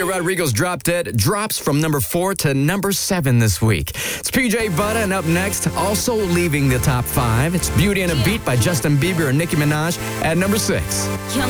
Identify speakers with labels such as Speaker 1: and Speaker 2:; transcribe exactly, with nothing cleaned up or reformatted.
Speaker 1: Olivia Rodrigo's Drop Dead drops from number four to number seven this week. It's P J Butter, and up next, also leaving the top five, it's Beauty and a Beat by Justin Bieber and Nicki Minaj at number six.
Speaker 2: Young